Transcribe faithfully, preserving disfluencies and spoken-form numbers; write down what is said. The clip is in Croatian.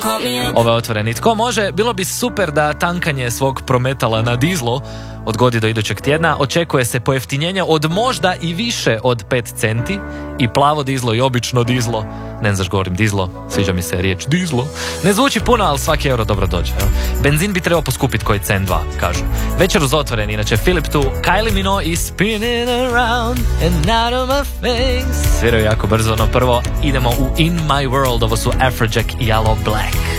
Ove otvoreni. Tko može, bilo bi super da tankanje svog prometala na dizlo odgodi do idućeg tjedna. Očekuje se pojeftinjenje od možda i više od pet centi i plavo dizlo i obično dizlo. Ne znaš, govorim dizlo, sviđa mi se riječ dizlo. Ne zvuči puno, ali svaki euro dobro dođe. Jel? Benzin bi trebao poskupiti koji cent dva, kažu. Večer uz otvoreni, inače Philip tu, Kylie Minogue i Spinning Around and Out of My Face. Sviraju jako brzo, no prvo idemo u In My World, ovo su Afrojack i Aloe Black.